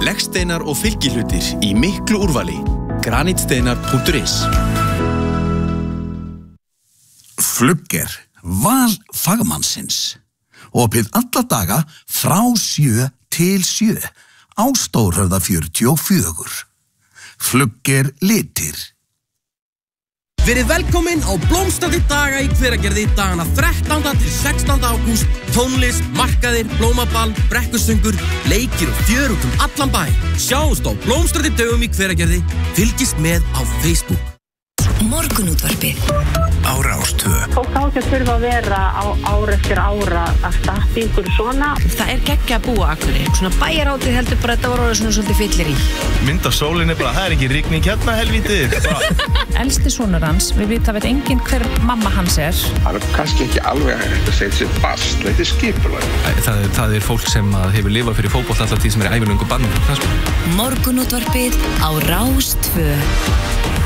Leggsteinar og fylgihlutir í miklu úrvali. Granitsteinar.is. Flugger, val fagmannsins. Opið alla daga frá 7 til 7 á Stórhöfða 44. Flugger litir. Verið velkomin á blómstrandi daga í Hveragerði dagana 13. til 16. ágúst. Tónlist, markaðir, blómaball, brekkusöngur, leikir og fjör út allan bæ. Sjáumst á blómstrandi dögum í Hveragerði. Fylgist með á Facebook. Morgunútvarpið á Rás 2. Fólk á ekki að þurfa að vera á ár eftir ára að starta ykkur svona. Það geggjað að búa Akureyri. Svona bæjarhátíð heldur bara þetta var orðið svona svolítið fyllir í. Mynd af sólinni bara, það ekki rigning hérna helvítið. Elsti sonur hans, við veit enginn hver mamma hans er. Það kannski ekki alveg að segja sér bast, þetta skipulag. Það fólk sem hefur lifað fyrir fótbolta alltaf því sem ævilöngu bann. Morgunútvarpið á Rás 2.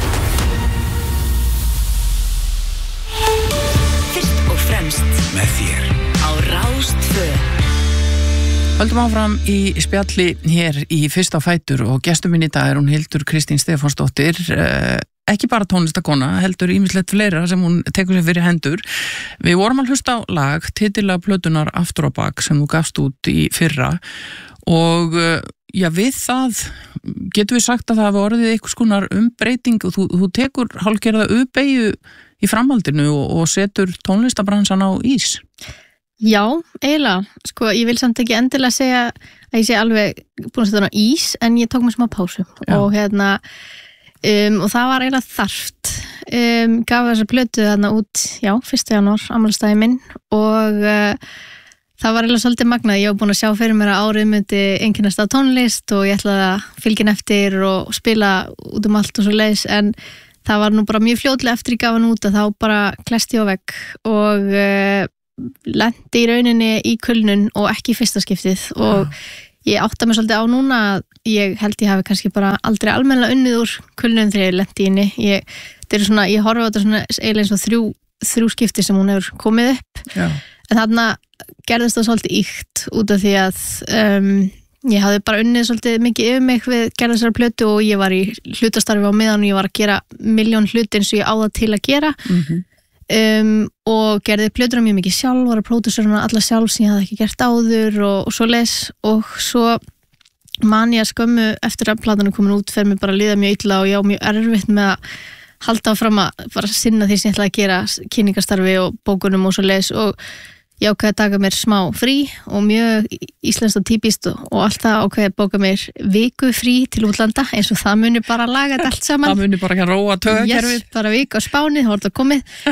Með þér á Rás 2. Höldum áfram í spjalli hér í Fyrst á fætur og gestur minn í dag hún Hildur Kristín Stefánsdóttir, ekki bara tónlistakona, heldur ýmislegt fleira sem hún tekur sér fyrir hendur. Við vorum að hlusta á lag, titillaga plötunar Aftur á bak sem þú gafst út í fyrra og við það getum við sagt að það hafi orðið einhvers konar umbreyting og þú tekur hálfgerða uppbeygju í framhaldinu og setur tónlistabransan á ís. Já, eiginlega. Sko, ég vil samt ekki endilega segja að ég sé alveg búin að setja hann á ís, en ég tók mér smá pásu. Já. Og og það var eiginlega þarft. Gaf þessa plötu þarna út, 1. janúar, afmælisdaginn minn og það var eiginlega svolítið magnað. Ég var búin að sjá fyrir mér að árið myndi einkennast af tónlist og ég ætlaði að fylgja henni eftir og spila út allt og svo leiðis, en það var nú bara mjög fljótlega eftir ég gaf hann út að þá bara klesti ég á vegg og lenti í rauninni í kulnun og ekki í fyrsta skiptið og ég átta mig svolítið á núna að ég held ég hafi kannski bara aldrei almennilega unnið úr kulnun þegar ég lenti í henni. Ég horfa á þetta svona eiginlega eins og þrjú skipti sem hún hefur komið upp. Já. En þarna gerðist það svolítið ýkt út af því að ég hafði bara unnið svolítið mikið yfir mig við gerða þessari plötu og ég var í hlutastarfi á meðan og ég var að gera milljón hluti eins og ég á það til að gera og gerði plötuna mjög mikið sjálf, var að pródúsera alla sjálf sem ég hafði ekki gert áður og svo les og svo man ég að skömmu eftir að platan er komin út fer mér bara að líða mjög illa og ég á mjög erfitt með að halda áfram að bara sinna því sem ég ætlaði að gera kynningastarfi og bókunum og svo les og ég ákveði að taka mér smá frí og mjög íslenskt og típist og alltaf ákveði að bóka mér viku frí til útlanda eins og það muni bara laga þetta allt saman. Það muni bara ekki að róa taugakerfið. Yes, bara viku á Spáni, þá var þetta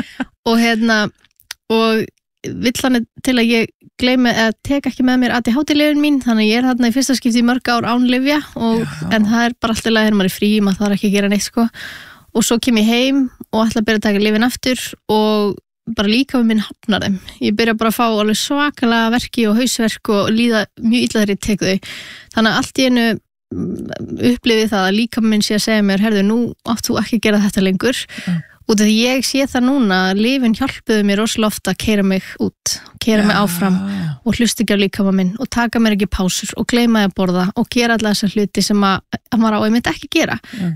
komið og vill hann til að ég gleymi að teka ekki með mér ADHD-lyfin mín, þannig að ég þarna í fyrsta skipti í mörg ár án lyfja en það bara alltaf þegar maður er frí, maður þarf ekki að gera neitt sko. Og svo kem ég heim og ætla að byrja að taka lyfin aftur og bara líkaminn minn hafnar þeim. Ég byrja bara að fá alveg svakalega verki og hausverk og líða mjög illa þegar ég tek þau. Þannig að allt í einu upplifið það að líkaminn minn sé að segja mér, herðu, nú átt þú ekki að gera þetta lengur. Út af því ég sé það núna að lyfin hjálpuðu mér rosalega ofta að keyra mig út, keyra mig áfram og hlusta ekki á líkamann minn og taka mér ekki pásur og gleyma að borða og gera alla þessa hluti sem að maður á einmitt ekki gera.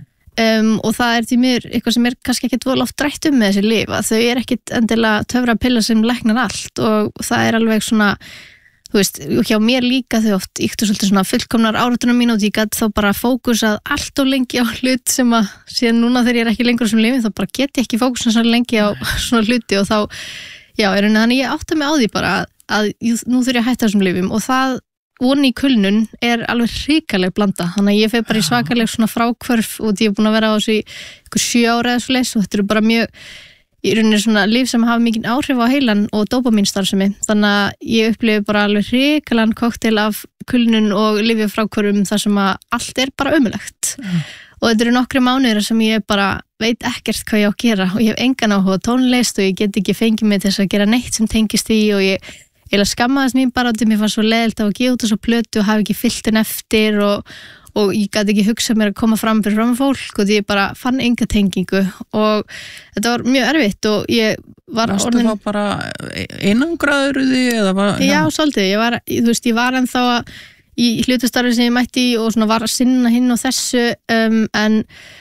Og það er því mér eitthvað sem er kannski ekkert voru oft rætt með þessi lyf að þau er ekkert endilega töfrapilla sem læknar allt og það er alveg svona þú veist, hjá mér líka þau oft yktur svolítið svona fullkomnar árátunum mín og ég gat þá bara fókusað allt of lengi á hlut sem að síðan núna þegar ég er ekki lengur sem lyfin þá bara get ég ekki fókusað svo lengi á svona hluti og þá, þannig ég átta mig á því bara að nú þurf ég að hætta þessum lyfum og það voni í kulnun er alveg hrikaleg blanda, þannig að ég fer bara í svakaleg svona frákvörf og ég er búin að vera á þessu í ykkur 7 ára eða svo leys og þetta eru bara mjög í rauninni svona líf sem hafa mikinn áhrif á heilan og dópamínstarfsemi, þannig að ég upplifi bara alveg hrikalan kokteil af kulnun og lyfjafrákvörfum þar sem að allt er bara ömurlegt og þetta eru nokkri mánuðir sem ég bara veit ekkert hvað ég á að gera og ég hef engan áhuga á tónlist og ég get ekki fengið mig til þess að gera neitt sem tengist því og ég skammaðist mín bara mér fannst svo leiðilegt að gefa út þessu plötu og hafa ekki fyllt henn eftir og ég gæti ekki hugsað mér að koma fram fyrir fram fólk og ég bara fann enga tengingu og þetta var mjög erfitt og ég var Varstu þá bara einangraður því eða var Já, svolítið, ég var ennþá að í hlutastarfi sem ég mætti í og svona var að sinna hinn og þessu en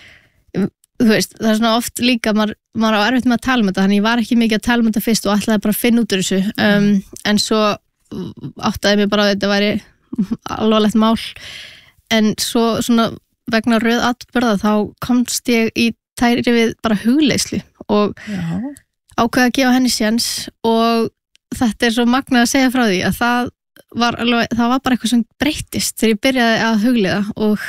þú veist, það svona oft líka maður á erfitt með að tala um þetta, þannig ég var ekki mikið að tala um þetta fyrst og ætlaði bara að finna út úr þessu en svo áttaði mig bara að þetta væri alvarlegt mál en svo svona vegna röð atburða þá komst ég í tæri við bara hugleiðslu og ákveða að gefa henni séns og þetta svo magnað að segja frá því að það var bara eitthvað sem breyttist þegar ég byrjaði að hugleiða og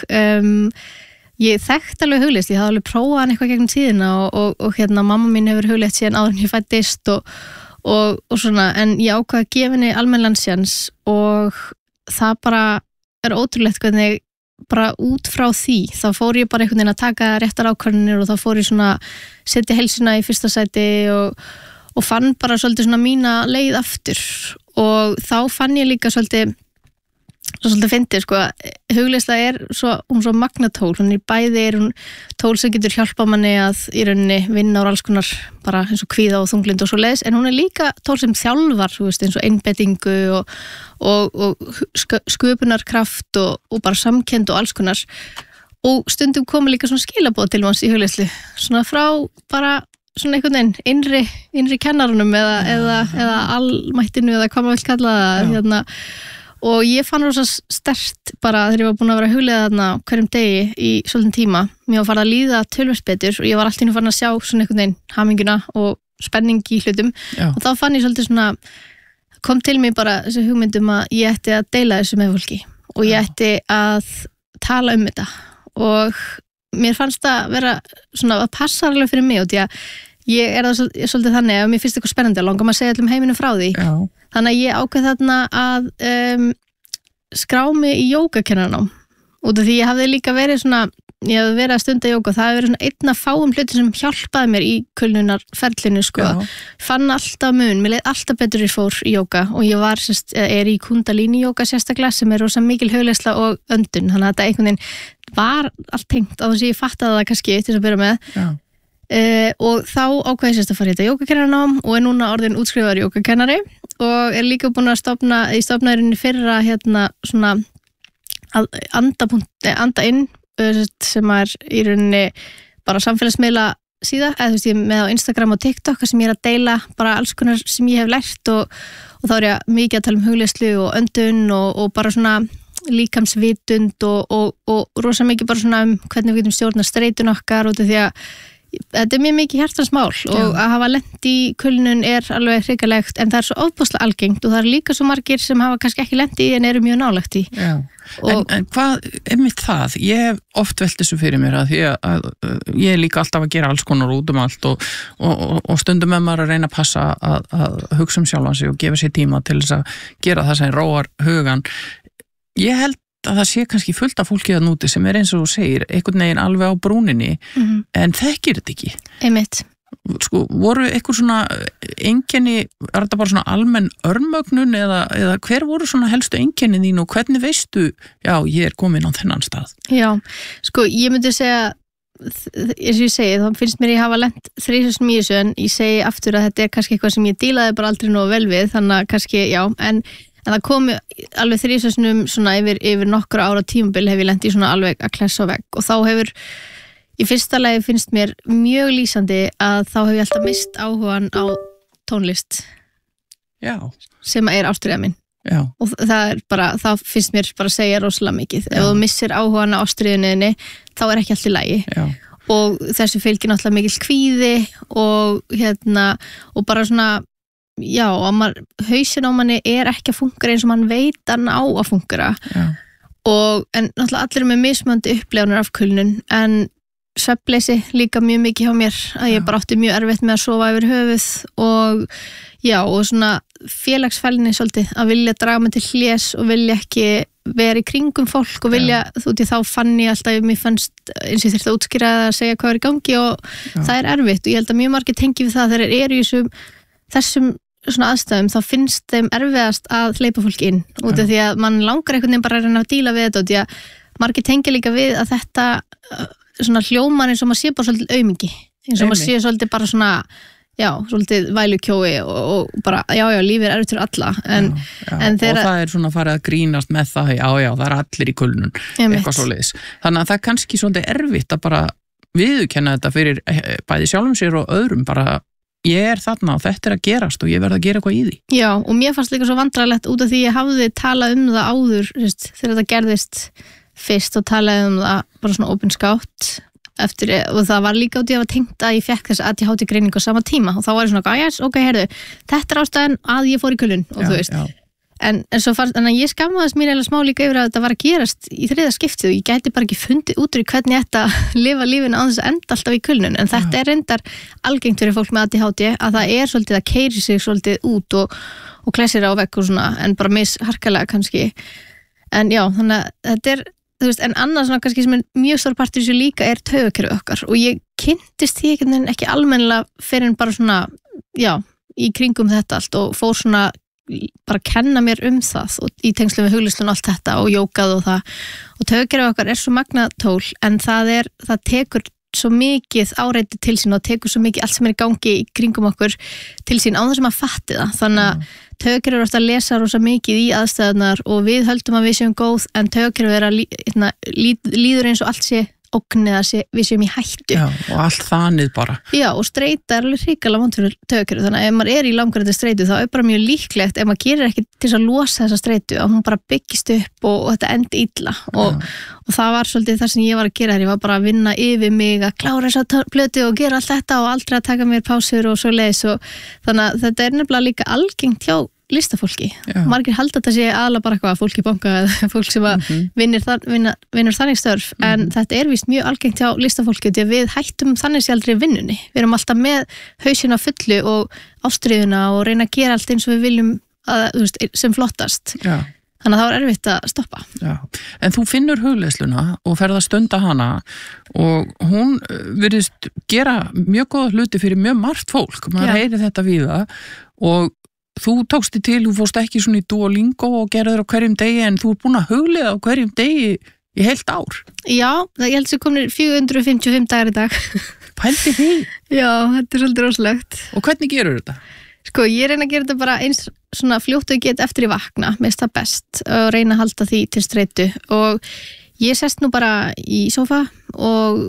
ég þekkti alveg hugleiðslu, ég hafði alveg prófað hann eitthvað gegnum tíðina og mamma mín hefur hugleitt síðan áður en ég fæddist og svona, en ég ákveða að gefa henni almennilegan séns og það bara ótrúlegt hvernig bara út frá því, þá fór ég bara einhvern veginn að taka réttar ákvarðanir og þá fór ég svona setja heilsuna í fyrsta sæti og fann bara svolítið svona mína leið aftur og þá fann ég líka svolítið fyndið sko, hugleiðsla hún svo magnatól, hún tól sem getur hjálpað manni að í rauninni vinna úr alls konar bara eins og kvíða og þunglynd og svo leiðis, en hún líka tól sem þjálfar, þú veist, eins og einbeitingu og sköpunarkraft og bara samkennd og alls konar og stundum komu líka svona skilaboð til manns í hugleiðslu, svona frá bara svona einhvern veginn innri kennarunum eða almættinu eða hvað maður vill kalla það og ég fann rosa sterkt bara þegar ég var búin að vera að hugleiða þarna hverjum degi í svolítinn tíma. Mér var farið að líða töluvert betur og ég var alltaf farin að sjá svona einhvern veginn haminguna og spenning í hlutum og þá fann ég svolítið svona, kom til mig bara þessi hugmyndum að ég ætti að deila þessu með fólki og ég ætti að tala um þetta og mér fannst það vera svona að passa alveg fyrir mig og því að ég það svolítið þannig að mér finnst eitthvað spennandi að langa maður að segja allum heiminum frá því. Þannig að ég ákveð þarna að skrá mig í jógakennarnám út af því ég hafði líka verið svona, ég hafði verið að stunda jóga og það hafði verið svona einn af fáum hluti sem hjálpaði mér í kulnunarferlinu sko. Fann alltaf mun, mér leið alltaf betur ég fór í jóga og ég er í kundalíni jóga sérstaklega sem rosa mikil hugleiðsla og öndun, þannig að þetta einhvern veginn var allt tengt á þess að ég fattaði það kannski til að byrja með og þá ákveði ég sérst að fara í þetta jógakennarnám og er núna orðin útskrifaður jógakennari og er líka búin að stofna í fyrra svona að anda inn sem í rauninni bara samfélagsmiðla síða, eða þú veist ég með á Instagram og TikTok sem ég er að deila bara alls konar sem ég hef lært og þá er ég mikið að tala um hugleiðslu og öndun og bara svona líkamsvitund og rosa mikið bara svona hvernig við getum stjórna streitun okkar út af því að þetta mjög mikið hjartansmál og að hafa lent í kulnun alveg hrikalegt en það svo ofboðslega algengt og það líka svo margir sem hafa kannski ekki lent í en eru mjög nálægt í. En hvað einmitt það? Ég hef oft velt þessu fyrir mér að því að ég er líka alltaf að gera alls konar út allt og stundum með maður að reyna að passa að hugsa sjálfan sig og gefa sér tíma til þess að gera það sem róar hugan. Ég held að það sé kannski fullt af fólki að núti sem eins og þú segir, einhvern veginn alveg á brúninni en þekkir þetta ekki. Einmitt. Sko, voru eitthvað svona einkenni, þetta bara svona almenn örmögnun eða hver voru svona helstu einkenni þín og hvernig veistu, já, ég er komin á þennan stað? Já, sko, ég myndi segja, eins og ég segi, þá finnst mér ég hafa lent þrisvar í þessu en ég segi aftur að þetta er kannski eitthvað sem ég dílaði bara aldrei nógu vel við, þannig að kannski, já, en það komi alveg þrisvar svona yfir nokkra ára tímabil hef ég lent í svona alveg að klessa á vegg og þá hefur, í fyrsta lagi finnst mér mjög lýsandi að þá hef ég alltaf mist áhugan á tónlist sem er ástríða mín og það finnst mér bara að segja rosalega mikið. Ef þú missir áhugan á ástríðunniðinni þá er ekki allt í lagi og þessu fylgir náttúrulega mikil kvíði og bara svona já, og hausin á manni er ekki að fungera eins og mann veit hann á að fungera en náttúrulega allir með mismunandi upplefanir af kulnun en svefnleysi líka mjög mikið hjá mér að ég bara átti mjög erfitt með að sofa yfir höfuð og svona félagsfælni svolítið að vilja draga mig til hlés og vilja ekki vera í kringum fólk og vilja, þú veit, þá fann ég alltaf mér fannst eins og ég þurfti að útskýra að segja hvað er í gangi og það er erfitt og ég held að mjög margir tengi við það þegar eru í þessum svona aðstæðum þá finnst þeim erfiðast að hleypa fólki inn út af því að mann langar einhvern veginn bara að reyna að díla við þetta og því að margir tengja líka við að þetta svona hljómar eins og maður sé bara svolítið aumingi eins og maður sé svolítið bara svona svolítið vælukjói og bara, lífið er fyrir alla en og það svona farið að grínast með það, það er allir í kulnun eitthvað svoleiðis, þannig að það er kannski svolítið erfitt að bara viðurkenna þetta fyrir bæði sjálfum sér og öðrum bara, ég er þarna og þetta er að gerast og ég verð að gera eitthvað í því. Já, og mér fannst líka svo vandræðilegt út af því ég hafði talað það áður, þegar þetta gerðist fyrst og talaði það bara svona opinskátt eftir, og það var líka út í að tengt að ég fekk þess að ég hátti greiningu á sama tíma og þá var ég svona, heyrðu, þetta er ástæðan að ég fór í kulun og þú veist. En svo fannst, en ég skammaðist mér eða smá líka yfir að þetta var að gerast í þriða skiptið og ég gæti bara ekki fundið út úr hvernig þetta lifa lífinu án þess að enda alltaf í kulnun, en þetta er reyndar algengt fyrir fólk með ADHD að það er svolítið að keyri sig svolítið út og klessir á vekk og svona, en bara misharkalega kannski, en þannig að þetta er, þú veist, en annars svona kannski sem er mjög stór partur í þessu líka er taugakerfið okkar og ég kynntist því ekki almennilega fyrir en bara svona, í kringum þetta allt og fór svona bara kenna mér það og í tengslum við hugleiðslun og allt þetta og jókað og það og taugakerfið okkar er svo magnað tól en það tekur svo mikið áreiti til sín og tekur svo mikið allt sem er í gangi í kringum okkur til sín án þess að maður fatti það, þannig að taugakerfið er ofta að lesa rosa mikið í aðstæðunar og við höldum að við séum góð en taugakerfið er að líður eins og allt sé ógnið að við séum í hættu og allt þannig bara og streita er alveg hrikalega vont fyrir taugakerfið, þannig að ef maður er í langvarandi streitu þá er bara mjög líklegt ef maður gerir ekki til að losa þessa streitu að hún bara byggist upp og þetta endi illa og það var svolítið það sem ég var að gera ég var bara að vinna yfir mig að klára þessa plötu og gera allt þetta og aldrei að taka mér pásur og svo leiðis og þannig að þetta er nefnilega líka algengt hjá listafólki. Margir halda þetta sé aðalega bara eitthvað fólk í banka eða fólk sem að vinnur þannig störf en þetta er víst mjög algengt hjá listafólki því að við hættum þannig sé aldrei vinnunni. Við erum alltaf með hausinn á fullu og ástriðuna og reyna að gera allt eins og við viljum sem flottast. Þannig að það var erfitt að stoppa. En þú finnur hugleiðsluna og ferð að stunda hana og hún virðist gera mjög góða hluti fyrir mjög margt fólk. Maður heyri þetta víða og þú tókst til, þú fórst ekki svona í Duolingo og gerður á hverjum degi en þú er búin að hugleiða á hverjum degi í heilt ár. Já, ég held sem komin 455 dagar í dag. Pældi því? Já, þetta er svolítið rosalegt. Og hvernig gerur þetta? Sko, ég reyna að gera þetta bara eins svona fljótt og ég get eftir í vakna, mér það best og reyna að halda því til streitu og ég sest nú bara í sófa og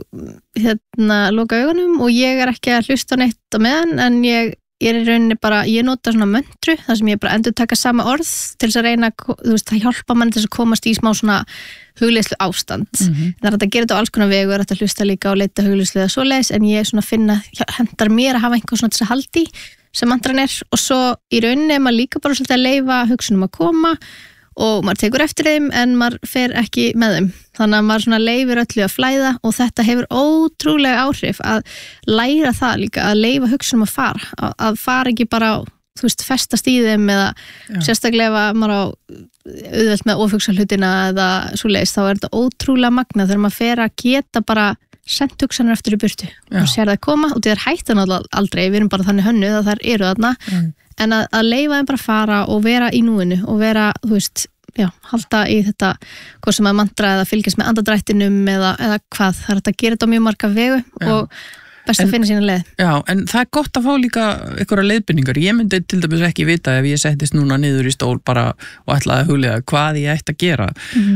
loka augunum og ég er ekki að hlusta neitt á meðan en ég er í rauninni bara, ég nota svona möntru þar sem ég bara endur taka sama orð til þess að reyna, þú veist, það hjálpa mann til þess að komast í smá svona hugleiðslu ástand það er að gera þetta á alls konar vegu er að hlusta líka og leita hugleiðslu eða svoleiðis en ég svona finna, hendar mér að hafa einhver svona til þess að haldi sem andran er og svo í rauninni er maður líka bara svolítið að leyfa hugsunum að koma og maður tekur eftir þeim en maður fer ekki með þeim þannig að maður svona leifir öllu að flæða og þetta hefur ótrúlega áhrif að læra það líka að leyfa hugsunum að fara ekki bara þú veist, festast í þeim eða sérstaklega ef maður á auðvelt með ofhugsa hlutina eða svoleiðis þá er þetta ótrúlega magnað þegar maður fer að geta bara sent hugsanir eftir í burtu og sér það koma og það er hættan aldrei, við erum bara þannig hönnuð að þær eru þarna en að leyfa þeim bara fara og vera í núinu og vera, þú veist, halda í þetta hvað sem að mantra eða fylgjast með andadrættinum eða hvað, það er að gera þetta á mjög marga vegu og best að finna sína leið. Já, en það er gott að fá líka einhverja leiðbendingar. Ég myndi til dæmis ekki vita ef ég settist núna niður í stól bara og ætlaði að hugleiða hvað ég ætti að gera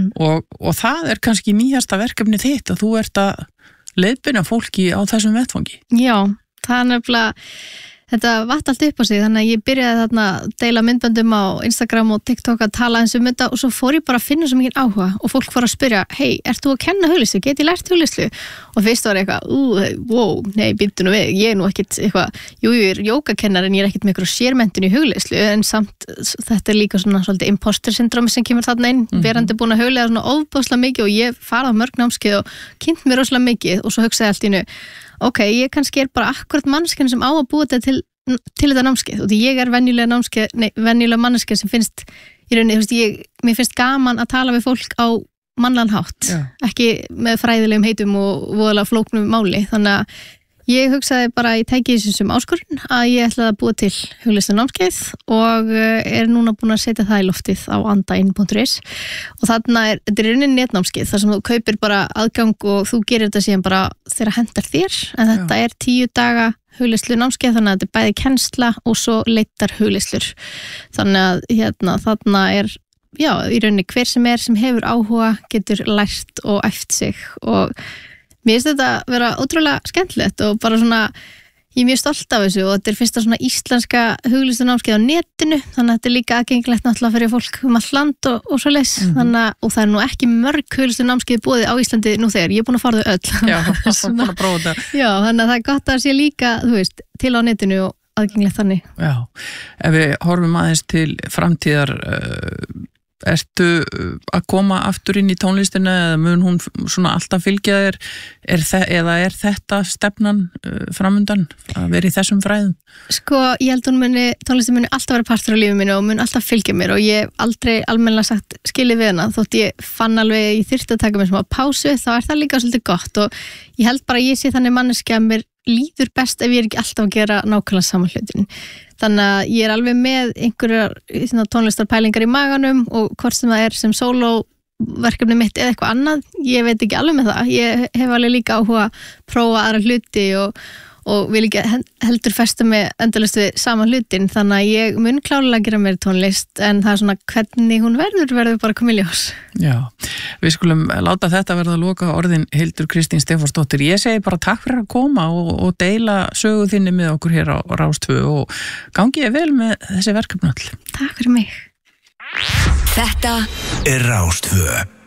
og það er kannski nýjasta verkefni þitt að þú ert að leiðbeina fólki á þessum vettfangi. Já, það er nefnilega þetta vatt allt upp á sig, þannig að ég byrjaði þarna að deila myndböndum á Instagram og TikTok að tala eins þetta og svo fór ég bara að finna svo mikið áhuga og fólk fór að spyrja, hei, ert þú að kenna hugleiðslu? Get ég lært hugleiðslu? Og fyrst var eitthvað, wow, nei, býttu nú við, ég er nú ekkit eitthvað, ég er jógakennar en ég er ekkit með eitthvað sérmenntun í hugleiðslu en samt þetta er líka svona svolítið imposter syndromi sem kemur þarna inn, verandi búin að hugleiða svona ofboðslega mikið og ég farið á mörg námskeið og kynnt mér rosalega mikið og svo hugsaði allt í einu ok, ég kannski er bara akkurat manneskjan sem á að búa þetta til þetta námskeið og því ég er venjulega manneskja sem finnst í rauninni, mér finnst gaman að tala við fólk á mannlegan hátt ekki með fræðilegum heitum og voðalega flóknum máli þannig að Ég hugsaði bara, ég tæki þessu sem áskorun að ég ætlaði að búa til hugleiðslunámskeið og núna búin að setja það í loftið á andainn.is og þarna þetta raunin netnámskeið þar sem þú kaupir bara aðgang og þú gerir þetta síðan bara þegar hendar þér, en þetta 10 daga hugleiðslunámskeið, þannig að þetta bæði kennsla og svo leittar hugleiðslur, þannig að þarna í rauninni hver sem hefur áhuga getur lært og æft sig og mér finnst þetta að vera ótrúlega skemmtilegt og bara svona, ég mjög stolt af þessu og þetta fyrsta svona íslenska hugleiðslunámskeið á netinu, þannig að þetta líka aðgengilegt náttúrulega fyrir fólk allt land og svoleiðis, og það nú ekki mörg hugleiðslunámskeið boðið á Íslandi nú þegar, ég búin að fara þau öll. Já, búin að prófa þetta. Já, þannig að það gott að sé líka, til á netinu og aðgengilegt þannig. Já, ef við horfum aðeins til framtíðar, ertu að koma aftur inn í tónlistina eða mun hún svona alltaf fylgja þér eða er þetta stefnan framundan að vera í þessum fræðum? Sko, ég held tónlistin muni alltaf vera partur á lífið mínu og mun alltaf fylgja mér og ég hef aldrei almennilega sagt skilið við hana þótt ég fann alveg ég þyrfti að taka mér smá pásu, þá það líka svolítið gott og ég held bara að ég sé þannig manneskja að mér líður best ef ég ekki alltaf að gera nákvæmlega saman hlutin. Þannig að ég alveg með einhverjar tónlistarpælingar í maganum og hvort sem það sem sólóverkefni mitt eða eitthvað annað, ég veit ekki alveg með það. Ég hef alveg líka áhuga að prófa aðra hluti og vil ekki heldur festa mig endalaust við saman hlutin, þannig að ég mun klárlega gera mér tónlist en það svona hvernig hún verður bara komið í ljós. Já, við skulum láta þetta verða að loka orðin Hildur Kristín Stefánsdóttir. Ég segi bara takk fyrir að koma og deila sögu þinni með okkur hér á Rás 2 og gangi ég vel með þessi verkefni all. Takk fyrir mig. Þetta Rás 2.